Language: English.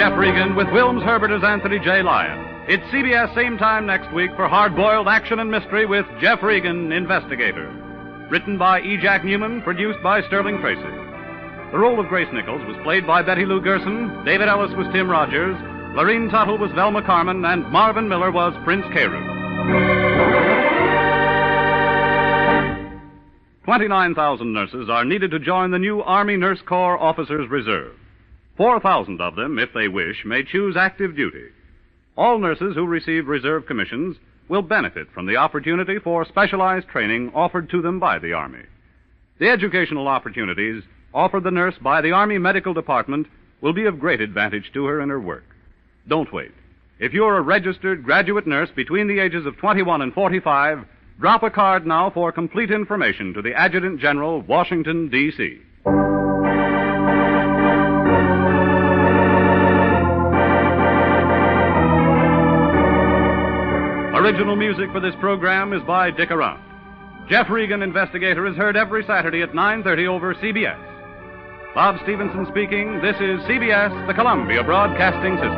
Jeff Regan with Wilms Herbert as Anthony J. Lyon. It's CBS same time next week for hard-boiled action and mystery with Jeff Regan, Investigator. Written by E. Jack Newman, produced by Sterling Tracy. The role of Grace Nichols was played by Betty Lou Gerson, David Ellis was Tim Rogers, Lorene Tuttle was Velma Carmen, and Marvin Miller was Prince Carew. 29,000 nurses are needed to join the new Army Nurse Corps Officers Reserve. 4,000 of them, if they wish, may choose active duty. All nurses who receive reserve commissions will benefit from the opportunity for specialized training offered to them by the Army. The educational opportunities offered the nurse by the Army Medical Department will be of great advantage to her in her work. Don't wait. If you're a registered graduate nurse between the ages of 21 and 45, drop a card now for complete information to the Adjutant General, Washington, D.C. Original music for this program is by Dick Arant. Jeff Regan, Investigator, is heard every Saturday at 9:30 over CBS. Bob Stevenson speaking. This is CBS, the Columbia Broadcasting System.